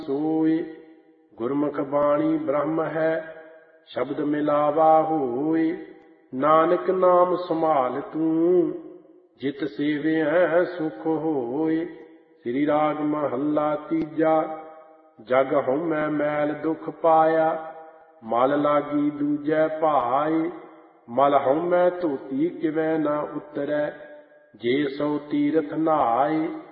सोय। गुरमुख बाणी ब्रह्म है, शब्द मिलावा होय। नानक नाम संभाल तू, जित सेविअ सुख होय। श्री राग महला तीजा। जग हउमੈ मैल दुख पाया, मल लागी दूजै भाय। मल हउमੈ धोती किवै न उतरੈ, जे सो तीरथ नहाय।